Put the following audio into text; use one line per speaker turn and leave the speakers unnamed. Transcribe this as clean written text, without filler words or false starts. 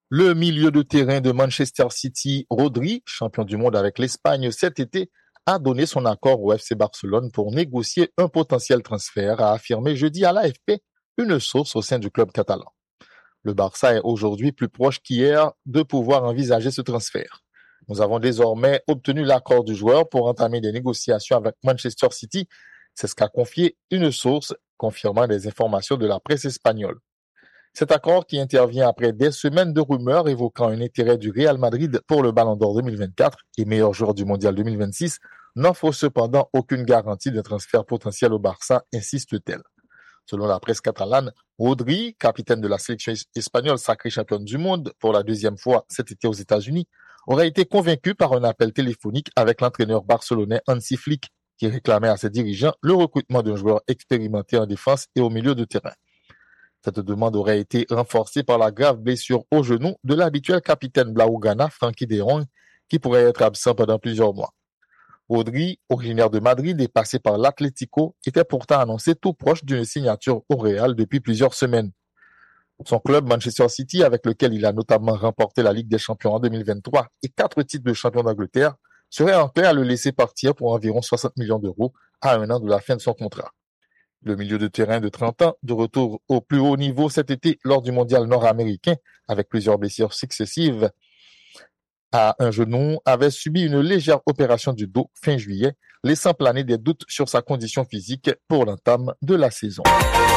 Le milieu de terrain de Manchester City, Rodri, champion du monde avec l'Espagne cet été, a donné son accord au FC Barcelone pour négocier un potentiel transfert, a affirmé jeudi à l'AFP une source au sein du club catalan. Le Barça est aujourd'hui plus proche qu'hier de pouvoir envisager ce transfert. Nous avons désormais obtenu l'accord du joueur pour entamer des négociations avec Manchester City. C'est ce qu'a confié une source confirmant des informations de la presse espagnole. Cet accord, qui intervient après des semaines de rumeurs évoquant un intérêt du Real Madrid pour le Ballon d'Or 2024 et meilleur joueur du Mondial 2026, n'offre cependant aucune garantie de transfert potentiel au Barça, insiste-t-elle. Selon la presse catalane, Rodri, capitaine de la sélection espagnole sacrée championne du monde pour la deuxième fois cet été aux États-Unis, aurait été convaincu par un appel téléphonique avec l'entraîneur barcelonais Hansi Flick, qui réclamait à ses dirigeants le recrutement d'un joueur expérimenté en défense et au milieu de terrain. Cette demande aurait été renforcée par la grave blessure au genou de l'habituel capitaine Blaugrana, Frenkie de Jong, qui pourrait être absent pendant plusieurs mois. Rodri, originaire de Madrid et passé par l'Atlético, était pourtant annoncé tout proche d'une signature au Real depuis plusieurs semaines. Son club Manchester City, avec lequel il a notamment remporté la Ligue des Champions en 2023 et 4 titres de champion d'Angleterre, serait enclin à le laisser partir pour environ 60 millions d'euros à un an de la fin de son contrat. Le milieu de terrain de 30 ans, de retour au plus haut niveau cet été lors du mondial nord-américain, avec plusieurs blessures successives à un genou, avait subi une légère opération du dos fin juillet, laissant planer des doutes sur sa condition physique pour l'entame de la saison.